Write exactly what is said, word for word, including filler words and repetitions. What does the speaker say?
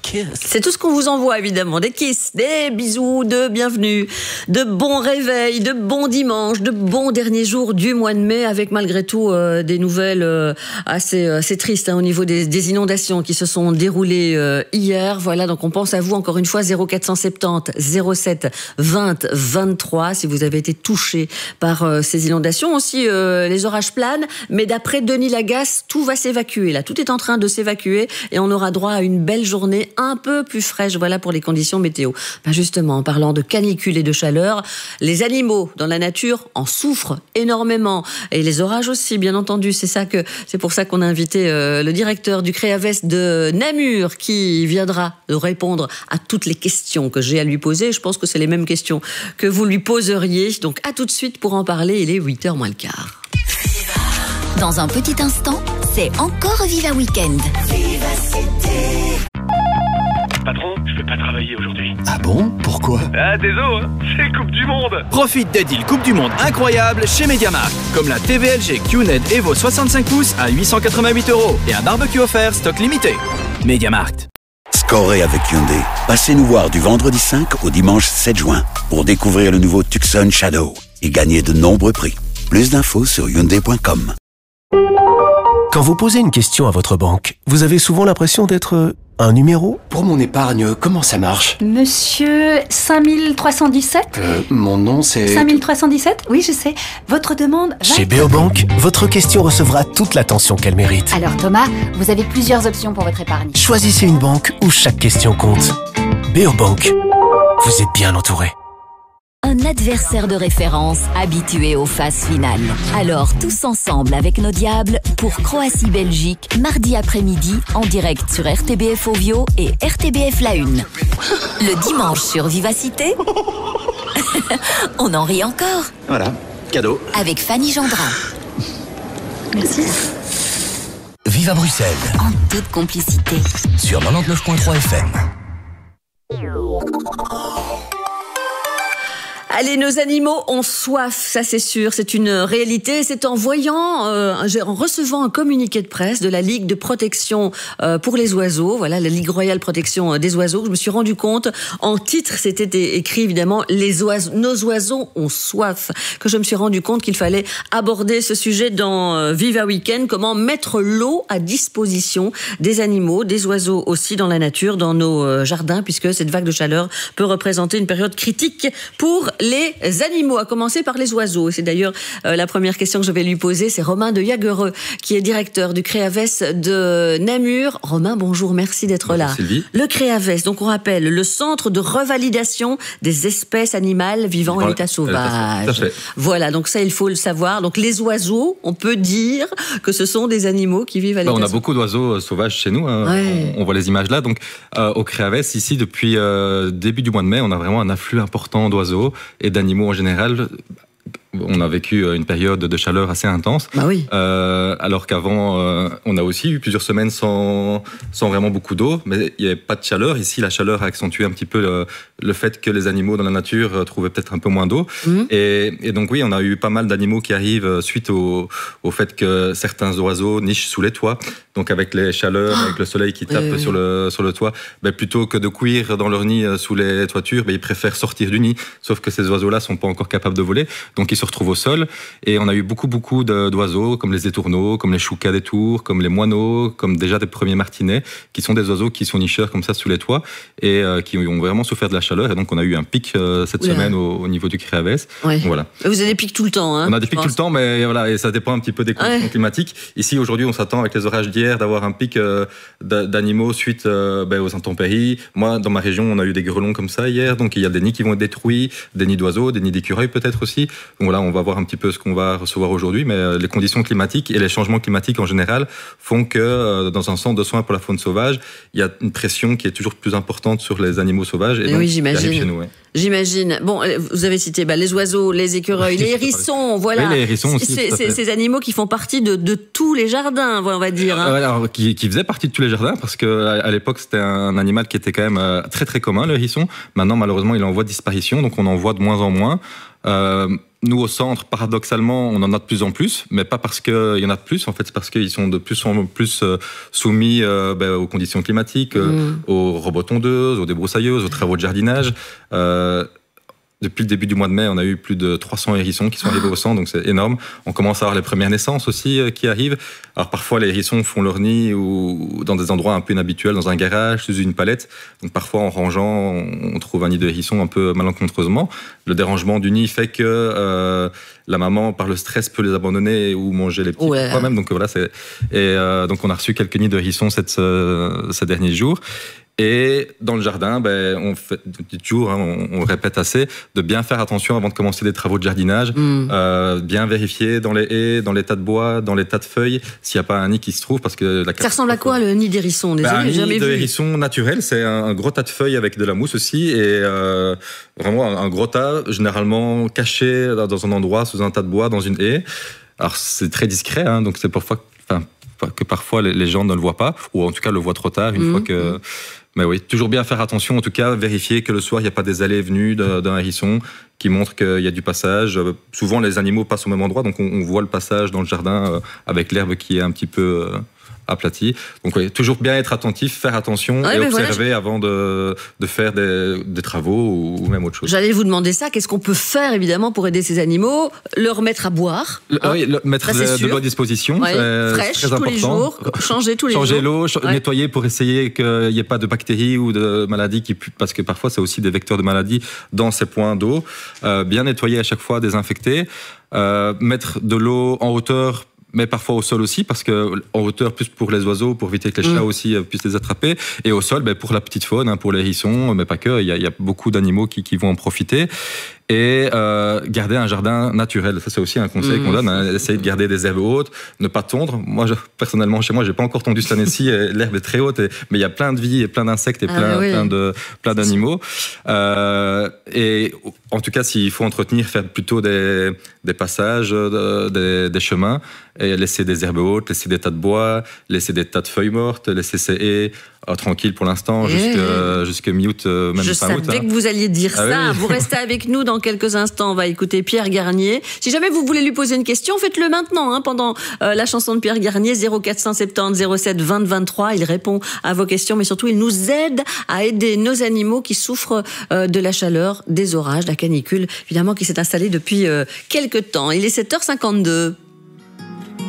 kiss. C'est tout ce qu'on vous envoie, évidemment. Des kisses, des bisous, de bienvenue, de bons réveils, de bons dimanches, de bons derniers jours du mois de mai, avec malgré tout euh, des nouvelles euh, assez, assez tristes hein, au niveau des, des inondations qui se sont déroulées euh, hier. Voilà, donc on pense à vous encore une fois, zéro quatre cent soixante-dix zéro sept vingt vingt-trois, si vous avez été touché par euh, ces inondations. Aussi, euh, les orages planent, mais d'après Denis Lagasse, tout va s'évacuer. Là, tout est en train de s'évacuer et on aura droit à une belle journée un peu plus fraîche. Voilà pour les conditions météo. Ben justement, en parlant de canicule et de chaleur, les animaux dans la nature en souffrent énormément. Et les orages aussi, bien entendu. C'est ça que, c'est pour ça qu'on a invité euh, le directeur du Créavest de Namur qui viendra nous répondre à toutes les questions que j'ai à lui poser. Je pense que c'est les mêmes questions que vous lui poseriez. Donc à tout de suite pour en parler. Il est huit heures moins le quart. Dans un petit instant, c'est encore Viva Weekend. Patron, je peux pas travailler aujourd'hui. Ah bon? Pourquoi? Ah, désolé, hein, c'est Coupe du Monde. Profite des deals Coupe du Monde incroyables chez MediaMarkt. Comme la T V L G Q N E D Evo soixante-cinq pouces à huit cent quatre-vingt-huit euros et un barbecue offert stock limité. MediaMarkt. Scorez avec Hyundai. Passez nous voir du vendredi cinq au dimanche sept juin pour découvrir le nouveau Tucson Shadow et gagner de nombreux prix. Plus d'infos sur hyundai point com. Quand vous posez une question à votre banque, vous avez souvent l'impression d'être un numéro. Pour mon épargne, comment ça marche? Monsieur cinq mille trois cent dix-sept Euh, mon nom c'est... cinq mille trois cent dix-sept Oui, je sais. Votre demande va Chez être... Beobank, votre question recevra toute l'attention qu'elle mérite. Alors Thomas, vous avez plusieurs options pour votre épargne. Choisissez une banque où chaque question compte. Beobank, vous êtes bien entouré. Un adversaire de référence habitué aux phases finales. Alors tous ensemble avec nos diables pour Croatie-Belgique, mardi après-midi en direct sur R T B F Ovio et R T B F La Une. Le dimanche sur Vivacité, on en rit encore. Voilà, cadeau. Avec Fanny Gendrin. Merci. Viva Bruxelles, En toute complicité. sur quatre-vingt-dix-neuf point trois F M. Allez, nos animaux ont soif, ça c'est sûr, c'est une réalité. C'est en voyant, euh, en recevant un communiqué de presse de la Ligue de protection euh, pour les oiseaux, voilà, la Ligue royale protection des oiseaux, que je me suis rendu compte, en titre, c'était écrit évidemment, les oiseaux, nos oiseaux ont soif, que je me suis rendu compte qu'il fallait aborder ce sujet dans euh, Viva Weekend, comment mettre l'eau à disposition des animaux, des oiseaux aussi dans la nature, dans nos euh, jardins, puisque cette vague de chaleur peut représenter une période critique pour les animaux, à commencer par les oiseaux. C'est d'ailleurs euh, la première question que je vais lui poser. C'est Romain de Jagereux, qui est directeur du Créavest de Namur. Romain, bonjour, merci d'être bonjour là. Sylvie. Le Créavest, donc on rappelle, le centre de revalidation des espèces animales vivant Voilà, à l'état sauvage. tout à fait. Voilà, donc ça, il faut le savoir. Donc les oiseaux, on peut dire que ce sont des animaux qui vivent à l'état Bah, on a sauvage. beaucoup d'oiseaux euh, sauvages chez nous. Hein. Ouais. On, on voit les images là. Donc, euh, au Créavest, ici, depuis euh, début du mois de mai, on a vraiment un afflux important d'oiseaux et d'animaux en général. On a vécu une période de chaleur assez intense. Bah oui. Euh, alors qu'avant, euh, on a aussi eu plusieurs semaines sans, sans vraiment beaucoup d'eau, mais il n'y avait pas de chaleur. Ici, la chaleur a accentué un petit peu le, le fait que les animaux dans la nature trouvaient peut-être un peu moins d'eau. Mmh. Et, et donc oui, on a eu pas mal d'animaux qui arrivent suite au, au fait que certains oiseaux nichent sous les toits. Donc avec les chaleurs, oh avec le soleil qui tape oui, oui. Sur, le, sur le toit, ben plutôt que de cuire dans leur nid sous les toitures, ben ils préfèrent sortir du nid. Sauf que ces oiseaux-là sont pas encore capables de voler, donc ils se retrouvent au sol. Et on a eu beaucoup, beaucoup d'oiseaux, comme les étourneaux, comme les choucas des tours, comme les moineaux, comme déjà des premiers martinets, qui sont des oiseaux qui sont nicheurs comme ça sous les toits et euh, qui ont vraiment souffert de la chaleur. Et donc on a eu un pic euh, cette Oula. semaine au, au niveau du Créavest. Ouais. Voilà. Vous avez des pics tout le temps, hein, on a des pics tout le temps, mais voilà, et ça dépend un petit peu des conditions ouais. climatiques. Ici, aujourd'hui, on s'attend avec les orages d'hier d'avoir un pic euh, d'animaux suite euh, ben, aux intempéries. Moi, dans ma région, on a eu des grelons comme ça hier, donc il y a des nids qui vont être détruits, des nids d'oiseaux, des nids d'écureuils peut-être aussi. Donc voilà, on va voir un petit peu ce qu'on va recevoir aujourd'hui, mais euh, les conditions climatiques et les changements climatiques en général font que euh, dans un centre de soins pour la faune sauvage, il y a une pression qui est toujours plus importante sur les animaux sauvages. Et donc, oui, j'imagine. Chez nous, ouais. J'imagine. Bon, vous avez cité bah, les oiseaux, les écureuils, les hérissons, voilà. Oui, les hérissons aussi. C'est, c'est, ces animaux qui font partie de, de tous les jardins, on va dire. Hein. Alors, qui, qui faisaient partie de tous les jardins, parce qu'à à l'époque, c'était un animal qui était quand même euh, très très commun, le hérisson. Maintenant, malheureusement, il est en voie de disparition, donc on en voit de moins en moins. Euh, nous, au centre, paradoxalement, on en a de plus en plus, mais pas parce qu'il y en a de plus, en fait, c'est parce qu'ils sont de plus en plus euh, soumis euh, ben, aux conditions climatiques, euh, mmh. aux robots tondeuses, aux débroussailleuses, aux travaux de jardinage. Euh, Depuis le début du mois de mai, on a eu plus de trois cents hérissons qui sont arrivés au centre, donc c'est énorme. On commence à avoir les premières naissances aussi euh, qui arrivent. Alors parfois, les hérissons font leur nid ou dans des endroits un peu inhabituels, dans un garage, sous une palette. Donc parfois, en rangeant, on trouve un nid de hérissons un peu malencontreusement. Le dérangement du nid fait que euh, la maman, par le stress, peut les abandonner ou manger les petits ouais. même. Donc voilà, c'est... Et euh, donc on a reçu quelques nids de hérissons cette, euh, ces derniers jours. Et dans le jardin, ben, on fait toujours, hein, on, on répète assez, de bien faire attention avant de commencer des travaux de jardinage, mmh. euh, bien vérifier dans les haies, dans les tas de bois, dans les tas de feuilles, s'il n'y a pas un nid qui se trouve, parce que la ça ressemble à quoi le nid d'hérisson? Ben, un nid jamais de vu. hérisson naturel, c'est un, un gros tas de feuilles avec de la mousse aussi, et euh, vraiment un, un gros tas, généralement caché dans un endroit, sous un tas de bois, dans une haie. Alors c'est très discret, hein, donc c'est parfois, enfin, que parfois les, les gens ne le voient pas, ou en tout cas le voient trop tard, une mmh. fois que... Mais oui, toujours bien faire attention, en tout cas, vérifier que le soir, il n'y a pas des allées et venues d'un hérisson qui montrent qu'il y a du passage. Euh, souvent, les animaux passent au même endroit, donc on, on voit le passage dans le jardin euh, avec l'herbe qui est un petit peu euh, aplatie. Donc oui, toujours bien être attentif, faire attention ouais, et observer voilà, avant de, de faire des, des travaux ou, ou même autre chose. J'allais vous demander ça, qu'est-ce qu'on peut faire évidemment pour aider ces animaux? Leur mettre à boire le, hein, oui, le, mettre de, de l'eau à disposition, ouais, c'est fraîche, très important. Tous les jours, changer tous les changer jours. Changer l'eau, ouais. nettoyer pour essayer qu'il n'y ait pas de bactéries ou de maladies, qui, parce que parfois c'est aussi des vecteurs de maladies dans ces points d'eau. Euh, bien nettoyer à chaque fois, désinfecter. Euh, mettre de l'eau en hauteur, mais parfois au sol aussi, parce que en hauteur, plus pour les oiseaux, pour éviter que les chats mmh. aussi puissent les attraper, et au sol, ben, pour la petite faune, hein, pour les hérissons, mais pas que, il y a, y a beaucoup d'animaux qui, qui vont en profiter. Et euh, garder un jardin naturel, ça c'est aussi un conseil mmh. qu'on donne, hein, essayer de garder des herbes hautes, ne pas tondre. Moi, je, personnellement, chez moi, j'ai pas encore tondu cette année-ci, l'herbe est très haute, et, mais il y a plein de vie, et plein d'insectes et plein, ah, oui. plein de plein d'animaux. Euh, et en tout cas, s'il faut entretenir, faire plutôt des, des passages, de, des, des chemins, et laisser des herbes hautes, laisser des tas de bois, laisser des tas de feuilles mortes, laisser ces haies oh, tranquilles pour l'instant, jusqu'à mmh. jusqu'à mi-août, même je fin août. Je savais hein. que vous alliez dire ah, ça. Oui. Vous restez avec nous dans quelques instants. On va écouter Pierre Garnier. Si jamais vous voulez lui poser une question, faites-le maintenant, hein, pendant euh, la chanson de Pierre Garnier, zéro quatre cent soixante-dix zéro sept vingt vingt-trois. Il répond à vos questions, mais surtout, il nous aide à aider nos animaux qui souffrent euh, de la chaleur, des orages, de la canicule, évidemment, qui s'est installée depuis euh, quelques temps. Il est sept heures cinquante-deux.